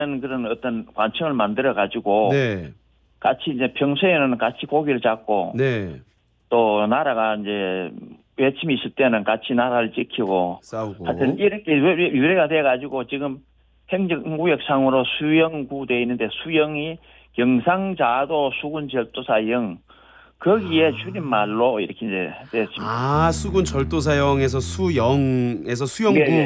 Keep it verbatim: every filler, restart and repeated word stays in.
그런 어떤 관청을 만들어 가지고 네. 같이 이제 평소에는 같이 고기를 잡고 네. 또 나라가 이제 외침이 있을 때는 같이 나라를 지키고 싸우고. 하여튼 이렇게 유- 유래가 돼 가지고 지금 행정구역상으로 수영구 돼 있는데 수영이 경상자도 수군절도사영 거기에 아. 줄임말로 이렇게 이제 됐습니다. 아, 수군 절도사형에서 수영에서 수영구. 네,